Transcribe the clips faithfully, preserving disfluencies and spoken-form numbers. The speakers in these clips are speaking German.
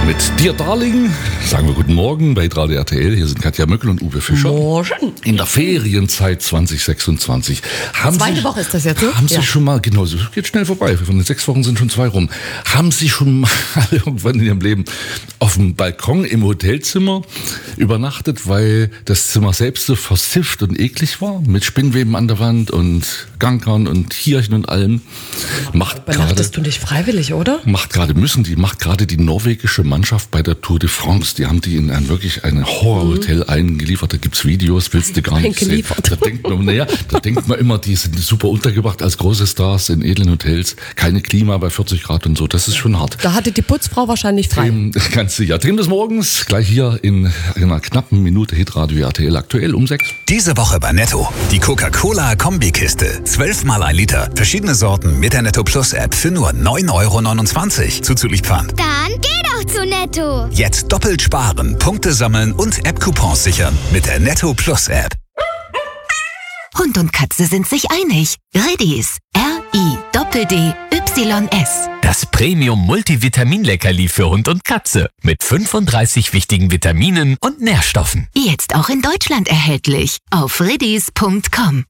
Mit dir, Darling, sagen wir guten Morgen bei Radio R T L. Hier sind Katja Möckel und Uwe Fischer. Morgen. In der Ferienzeit zwanzig sechsundzwanzig. Haben Zweite Sie, Woche ist das jetzt, ne? Haben Sie Ja. schon mal, genau, es geht schnell vorbei. Von den sechs Wochen sind schon zwei rum. Haben Sie schon mal irgendwann in Ihrem Leben auf dem Balkon im Hotelzimmer übernachtet, weil das Zimmer selbst so versifft und eklig war? Mit Spinnweben an der Wand und Gankern und Tierchen und allem. Macht gerade, Übernachtest du nicht freiwillig, oder? macht gerade müssen die, macht gerade die norwegische Mannschaft bei der Tour de France. Die haben die in ein wirklich ein Horrorhotel mhm. eingeliefert. Da gibt's Videos, willst du gar nicht sehen. Da denkt man, naja, da denkt man immer, die sind super untergebracht als große Stars in edlen Hotels. Keine Klima bei vierzig Grad und so. Das ist schon hart. Da hatte die Putzfrau wahrscheinlich frei. Themen, ganz sicher. Themen des Morgens, gleich hier in einer knappen Minute Hitradio R T L aktuell um sechs. Diese Woche bei Netto. Die Coca-Cola Kombikiste. zwölfmal ein Liter. Verschiedene Sorten mit der Netto Plus App für nur neun Euro neunundzwanzig. Zuzüglich Pfand. Dann geh doch zu Netto. Jetzt doppelt sparen, Punkte sammeln und App-Coupons sichern mit der Netto Plus App. Hund und Katze sind sich einig. Redis. R I D D Y S. Das Premium-Multivitamin-Leckerli für Hund und Katze mit fünfunddreißig wichtigen Vitaminen und Nährstoffen. Jetzt auch in Deutschland erhältlich. Auf redis punkt com.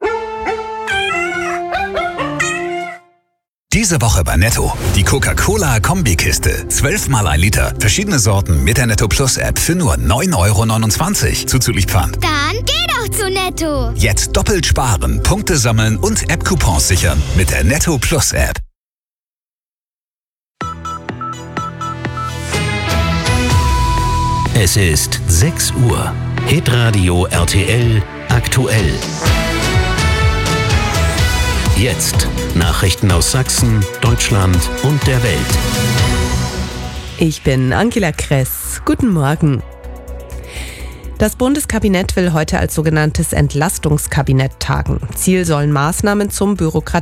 Diese Woche bei Netto. Die Coca-Cola Kombikiste. zwölfmal ein Liter. Verschiedene Sorten mit der Netto Plus App für nur neun Euro neunundzwanzig. Zuzüglich Pfand. Dann geh doch zu Netto. Jetzt doppelt sparen, Punkte sammeln und App-Coupons sichern mit der Netto Plus App. Es ist sechs Uhr. Hitradio R T L aktuell. Jetzt Nachrichten aus Sachsen, Deutschland und der Welt. Ich bin Angela Kress. Guten Morgen. Das Bundeskabinett will heute als sogenanntes Entlastungskabinett tagen. Ziel sollen Maßnahmen zum Bürokratie